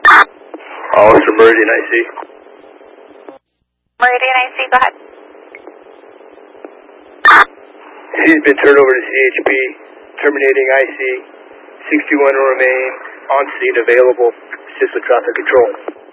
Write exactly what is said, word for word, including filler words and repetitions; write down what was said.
Officer Meridian I C. Meridian I C, go ahead. He's been turned over to C H P, terminating I C. six two one will remain on scene available, assist with traffic control.